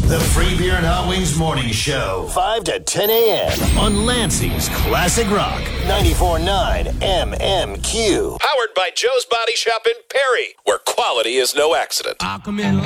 The Free Beer and Hot Wings Morning Show, 5 to 10 a.m. on Lansing's Classic Rock, 94.9 MMQ. Powered by Joe's Body Shop in Perry, where quality is no accident. I come in